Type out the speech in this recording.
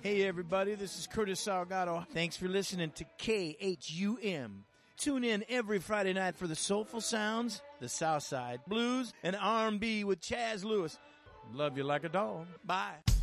Hey, everybody, this is Curtis Salgado. Thanks for listening to KHUM. Tune in every Friday night for the soulful sounds, the Southside Blues, and R&B with Chaz Lewis. Love you like a dog. Bye.